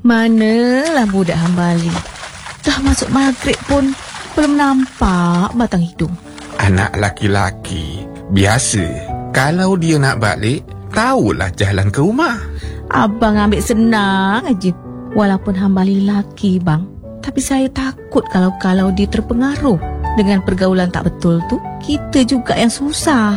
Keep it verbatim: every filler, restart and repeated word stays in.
Manalah budak Hambali. Dah masuk maghrib pun belum nampak batang hidung. Anak laki-laki biasa, kalau dia nak balik, tahulah jalan ke rumah. Abang ambil senang aja. Walaupun Hambali lelaki bang, tapi saya takut kalau-kalau dia terpengaruh dengan pergaulan tak betul tu, kita juga yang susah.